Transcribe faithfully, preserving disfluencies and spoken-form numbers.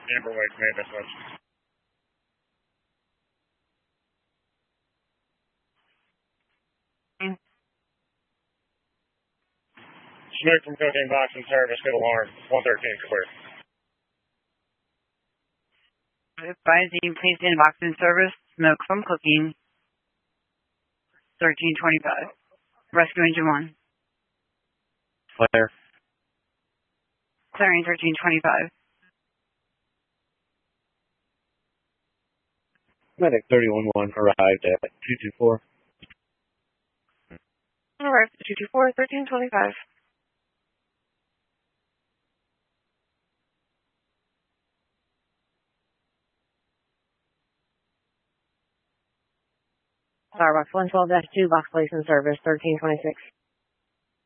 Amber Wake maintenance switch. Smoke from cooking box in service, good alarm. one thirteen clear. Advising, please in box in service, smoke from cooking. thirteen twenty-five. Rescue engine one. Flare. Clearing thirteen twenty-five. Medic thirty-one one arrived at two two four. Arrived at two two four, thirteen twenty-five. Starbucks one twelve dash two, box place in service, thirteen twenty-six.